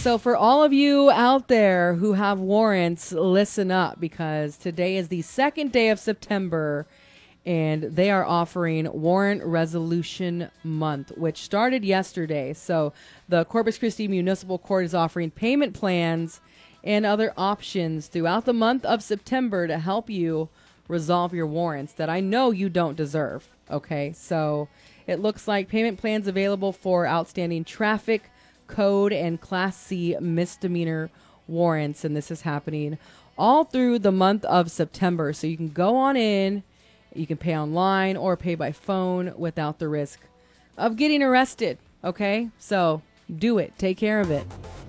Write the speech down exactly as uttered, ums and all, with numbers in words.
So for all of you out there who have warrants, listen up, because today is the second day of September and they are offering Warrant Resolution Month, which started yesterday. So the Corpus Christi Municipal Court is offering payment plans and other options throughout the month of September to help you resolve your warrants that I know you don't deserve. Okay, so it looks like payment plans available for outstanding traffic, code, and Class C misdemeanor warrants, and this is happening all through the month of September. So you can go on in, you can pay online or pay by phone without the risk of getting arrested. Okay, so do it. Take care of it.